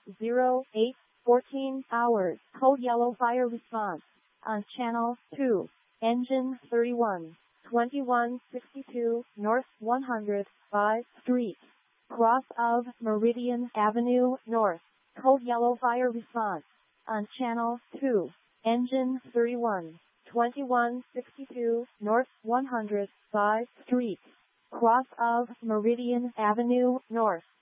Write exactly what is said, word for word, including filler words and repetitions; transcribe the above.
zero eight fourteen hours. Code yellow fire response on channel two. Engine thirty-one twenty-one sixty-two North one hundred five Street. Cross of Meridian Avenue North. Code yellow fire response on channel two. Engine thirty-one twenty-one sixty-two North one hundred five Street. Cross of Meridian Avenue North.